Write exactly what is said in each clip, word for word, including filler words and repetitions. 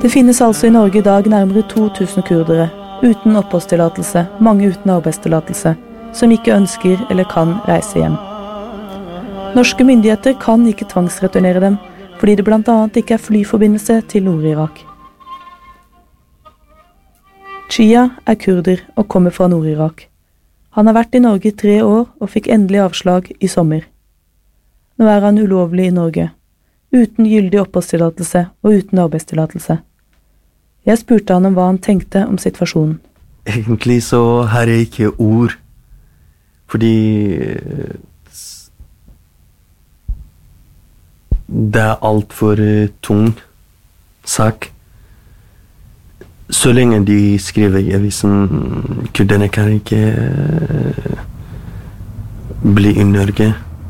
Det finnes altså i Norge i dag nærmere to tusen kurdere, uten oppholdstillatelse, mange uten arbeidstillatelse, som ikke ønsker eller kan reise hjem. Norske myndigheter kan ikke tvangsreturnere dem, fordi det blant annet ikke er flyforbindelse til Nord-Irak. Chia er kurder og kommer fra Nord-Irak. Han har vært i Norge i tre år og fikk endelig avslag i sommer. Nå er han ulovlig i Norge, uten gyldig oppholdstillatelse og uten arbeidstillatelse. Jeg spurte han om hva han tenkte om situasjonen. Egentlig så har jeg ikke ord, fordi det er alt for tung sak. Så lenge de skriver i avisen, kurderne kan ikke bli i Norge,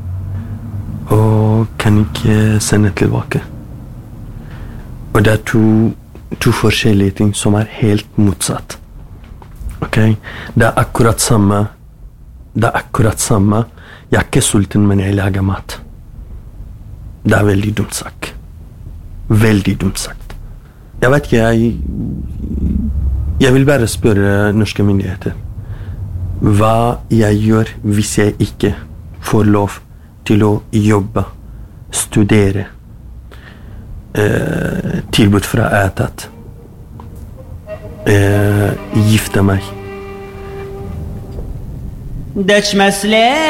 og kan ikke sende tilbake. Og det er to, to forskjellige ting som er helt motsatt. Okay? Det er akkurat samme, det er akkurat samme. Jeg er ikke sulten, men jeg lager mat. Det er veldig dumt sagt. Veldig dumt sagt. Jeg vet ikke, jeg, jeg vil bare spørre norske myndigheter. Hva jeg gjør hvis jeg ikke får lov til å jobbe, studere, eh, tilbud fra etat, eh, gifte meg.